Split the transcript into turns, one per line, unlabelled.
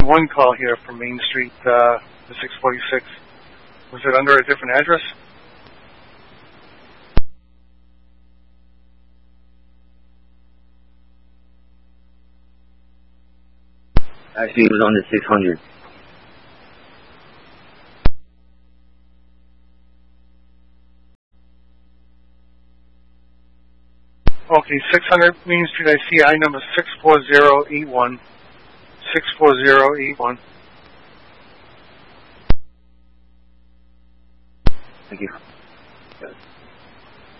911 call here from Main Street, the 646. Was it under a different address?
Actually, it was on the 600.
Okay, 600 Main Street, I see I number 64081. 64081.
Thank you.